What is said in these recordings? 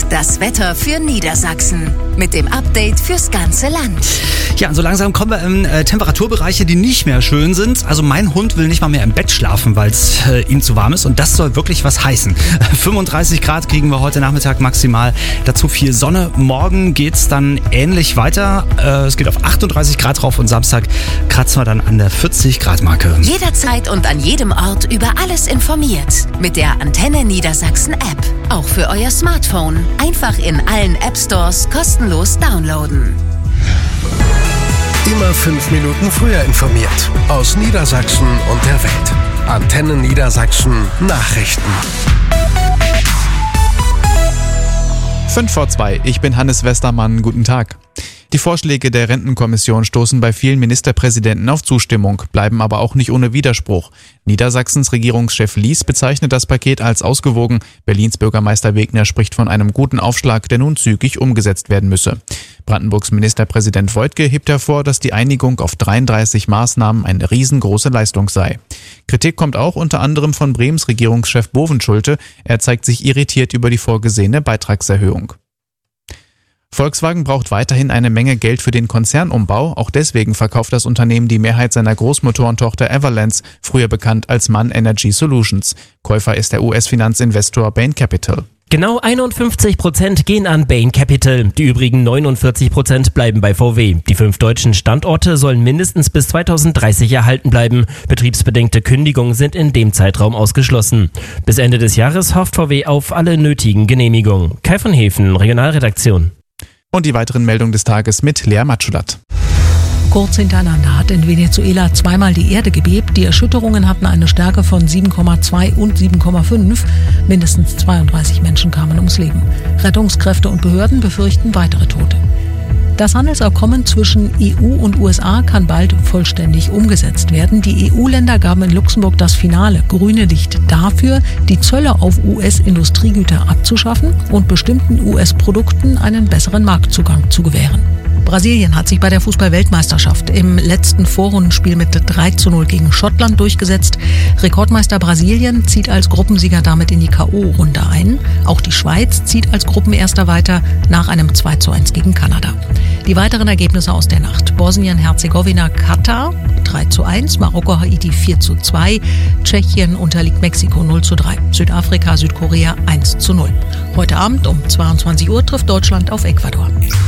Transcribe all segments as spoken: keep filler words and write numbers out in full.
Das Wetter für Niedersachsen mit dem Update fürs ganze Land. Ja, und so langsam kommen wir in äh, Temperaturbereiche, die nicht mehr schön sind. Also mein Hund will nicht mal mehr im Bett schlafen, weil es äh, ihm zu warm ist. Und das soll wirklich was heißen. fünfunddreißig Grad kriegen wir heute Nachmittag maximal. Dazu viel Sonne. Morgen geht's dann ähnlich weiter. Äh, es geht auf achtunddreißig Grad drauf und Samstag kratzen wir dann an der vierzig Grad Marke. Jederzeit und an jedem Ort über alles informiert. Mit der Antenne Niedersachsen App. Auch für euer Smartphone. Einfach in allen App Stores kostenlos downloaden. Immer fünf Minuten früher informiert. Aus Niedersachsen und der Welt. Antenne Niedersachsen Nachrichten. Fünf vor zwei. Ich bin Hannes Westermann. Guten Tag. Die Vorschläge der Rentenkommission stoßen bei vielen Ministerpräsidenten auf Zustimmung, bleiben aber auch nicht ohne Widerspruch. Niedersachsens Regierungschef Lies bezeichnet das Paket als ausgewogen. Berlins Bürgermeister Wegner spricht von einem guten Aufschlag, der nun zügig umgesetzt werden müsse. Brandenburgs Ministerpräsident Woidke hebt hervor, dass die Einigung auf dreiunddreißig Maßnahmen eine riesengroße Leistung sei. Kritik kommt auch unter anderem von Bremens Regierungschef Bovenschulte. Er zeigt sich irritiert über die vorgesehene Beitragserhöhung. Volkswagen braucht weiterhin eine Menge Geld für den Konzernumbau. Auch deswegen verkauft das Unternehmen die Mehrheit seiner Großmotorentochter Everlance, früher bekannt als MAN Energy Solutions. Käufer ist der U S-Finanzinvestor Bain Capital. Genau einundfünfzig Prozent gehen an Bain Capital. Die übrigen neunundvierzig Prozent bleiben bei V W. Die fünf deutschen Standorte sollen mindestens bis zweitausenddreißig erhalten bleiben. Betriebsbedingte Kündigungen sind in dem Zeitraum ausgeschlossen. Bis Ende des Jahres hofft V W auf alle nötigen Genehmigungen. Kai von Hefen, Regionalredaktion. Und die weiteren Meldungen des Tages mit Lea Matschulat. Kurz hintereinander hat in Venezuela zweimal die Erde gebebt. Die Erschütterungen hatten eine Stärke von sieben Komma zwei und sieben Komma fünf. Mindestens zweiunddreißig Menschen kamen ums Leben. Rettungskräfte und Behörden befürchten weitere Tote. Das Handelsabkommen zwischen E U und U S A kann bald vollständig umgesetzt werden. Die E U-Länder gaben in Luxemburg das finale grüne Licht dafür, die Zölle auf U S-Industriegüter abzuschaffen und bestimmten U S-Produkten einen besseren Marktzugang zu gewähren. Brasilien hat sich bei der Fußball-Weltmeisterschaft im letzten Vorrundenspiel mit drei zu null gegen Schottland durchgesetzt. Rekordmeister Brasilien zieht als Gruppensieger damit in die K O-Runde ein. Auch die Schweiz zieht als Gruppenerster weiter nach einem zwei zu eins gegen Kanada. Die weiteren Ergebnisse aus der Nacht: Bosnien-Herzegowina, Katar drei zu eins, Marokko, Haiti vier zu zwei, Tschechien unterliegt Mexiko null zu drei, Südafrika, Südkorea eins zu null. Heute Abend um zweiundzwanzig Uhr trifft Deutschland auf Ecuador.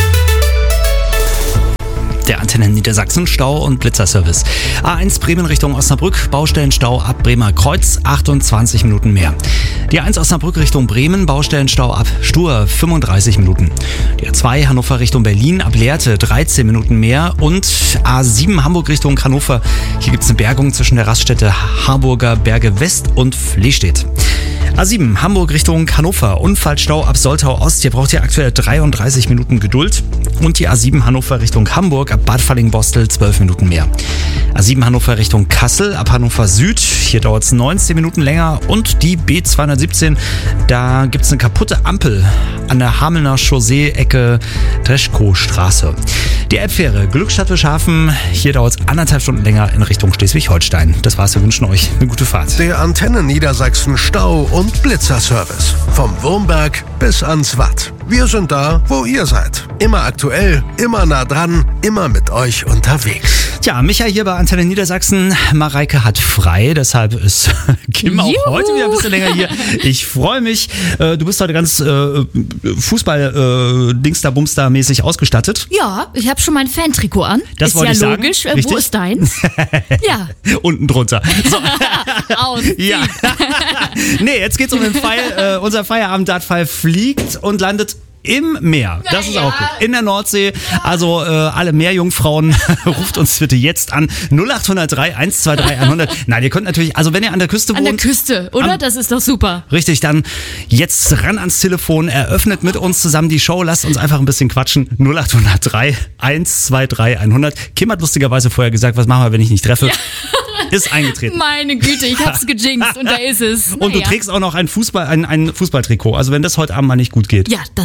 Der Antenne Niedersachsen Stau- und Blitzerservice. A eins Bremen Richtung Osnabrück, Baustellenstau ab Bremer Kreuz, achtundzwanzig Minuten mehr. Die A eins Osnabrück Richtung Bremen, Baustellenstau ab Stur, fünfunddreißig Minuten. Die A zwei Hannover Richtung Berlin, ab Lehrte, dreizehn Minuten mehr. Und A sieben Hamburg Richtung Hannover, hier gibt es eine Bergung zwischen der Raststätte Harburger Berge West und Flehstedt. A sieben Hamburg Richtung Hannover, Unfallstau ab Soltau Ost, hier braucht ihr aktuell dreiunddreißig Minuten Geduld. Und die A sieben Hannover Richtung Hamburg, ab Bad Falling-Bostel zwölf Minuten mehr. A sieben Hannover Richtung Kassel, ab Hannover Süd, hier dauert es neunzehn Minuten länger. Und die B zweihundertsiebzehn, da gibt es eine kaputte Ampel an der Hamelner Chaussee-Ecke Dreschkow-Straße. Die Elbfähre Glückstadt-Wischhafen, hier dauert es anderthalb Stunden länger in Richtung Schleswig-Holstein. Das war's, wir wünschen euch eine gute Fahrt. Der Antenne Niedersachsen Stau- und Blitzerservice. Vom Wurmberg bis ans Watt. Wir sind da, wo ihr seid. Immer aktuell, immer nah dran, immer mit euch unterwegs. Tja, Micha hier bei Antenne Niedersachsen. Mareike hat frei, deshalb ist Kim auch Juhu. heute wieder ein bisschen länger hier. Ich freue mich. Äh, Du bist heute ganz äh, Fußball-Dingster-Bumster-mäßig ausgestattet. Ja, ich habe schon mein Fantrikot an. Das ist wollte ja ich sagen. logisch. Äh, Richtig? Wo ist deins? Ja. Unten drunter. So. Aus. Ja. Nee, jetzt geht's um den Pfeil. Äh, unser Feierabend-Dartpfeil fliegt und landet im Meer. Das ist auch gut. In der Nordsee. Also äh, alle Meerjungfrauen, ruft uns bitte jetzt an. null acht null drei eins zwei drei hundert. Nein, ihr könnt natürlich, also wenn ihr an der Küste An wohnt. der Küste, oder? Am, Das ist doch super. Richtig, dann jetzt ran ans Telefon, eröffnet mit uns zusammen die Show, lasst uns einfach ein bisschen quatschen. null acht null drei eins zwei drei hundert. Kim hat lustigerweise vorher gesagt, was machen wir, wenn ich nicht treffe? Ja. Ist eingetreten. Meine Güte, ich hab's gejinxt und da ist es. Und naja. du trägst auch noch ein Fußball, ein, ein Fußballtrikot. Also wenn das heute Abend mal nicht gut geht. Ja, das